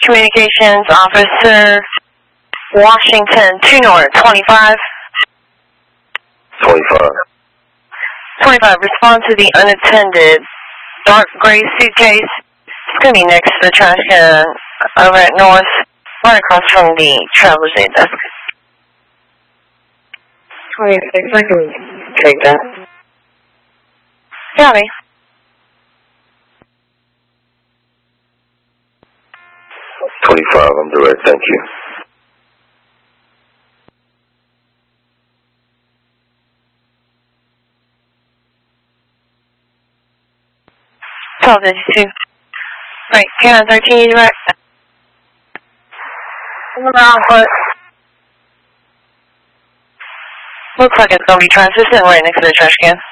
Communications Officer, Washington 2 North, 25. 25. 25, respond to the unattended dark gray suitcase. It's going to be next to the trash can over at North, right across from the traveler's aid desk. 26, I can take that. Copy. I'm direct, thank you. Call 52. Right, Cannon 13, direct. Around foot. Looks like it's going to be translucent right next to the trash can.